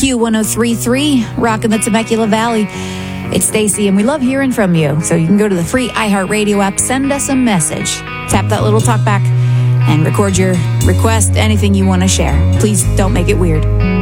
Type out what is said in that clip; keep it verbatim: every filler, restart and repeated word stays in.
Q one oh three point three, rocking the Temecula Valley. It's Stacy, and we love hearing from you. So you can go to the free iHeartRadio app, send us a message. Tap that little talkback and record your request, anything you want to share. Please don't make it weird.